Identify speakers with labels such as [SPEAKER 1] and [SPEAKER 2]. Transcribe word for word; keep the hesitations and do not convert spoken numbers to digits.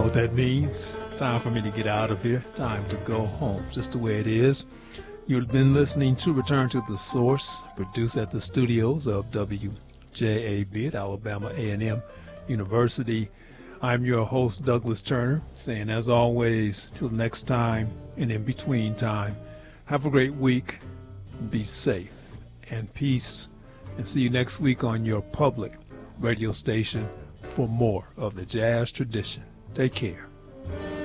[SPEAKER 1] what that means. Time for me to get out of here. Time to go home. Just the way it is. You've been listening to Return to the Source, produced at the studios of W J A B at Alabama A and M University. I'm your host, Douglas Turner, saying as always, till next time and in between time, have a great week, be safe, and peace, and see you next week on your public radio station for more of the jazz tradition. Take care.